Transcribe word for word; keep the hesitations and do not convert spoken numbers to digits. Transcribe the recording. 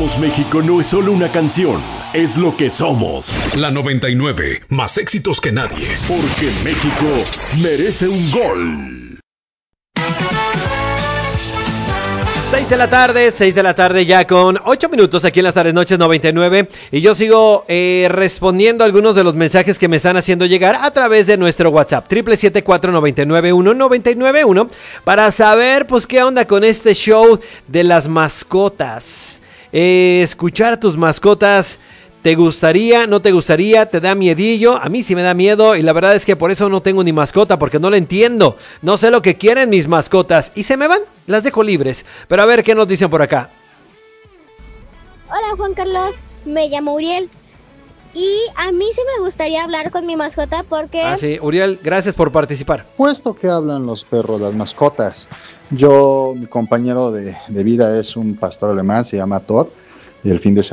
Somos México no es solo una canción, es lo que somos. La noventa y nueve, más éxitos que nadie. Porque México merece un gol. seis de la tarde, seis de la tarde ya con ocho minutos aquí en las tardes noches noventa y nueve. Y yo sigo eh, respondiendo algunos de los mensajes que me están haciendo llegar a través de nuestro WhatsApp. Triple siete cuatro noventa y nueve uno noventa y nueve uno para saber pues qué onda con este show de las mascotas. Eh, escuchar a tus mascotas, ¿te gustaría? ¿No te gustaría? ¿Te da miedillo? A mí sí me da miedo y la verdad es que por eso no tengo ni mascota, porque no lo entiendo. No sé lo que quieren mis mascotas y se me van, las dejo libres. Pero a ver qué nos dicen por acá. Hola Juan Carlos, me llamo Uriel y a mí sí me gustaría hablar con mi mascota porque... Ah, sí, Uriel, gracias por participar. Puesto que hablan los perros, las mascotas. Yo, mi compañero de, de vida es un pastor alemán, se llama Thor, y el fin de semana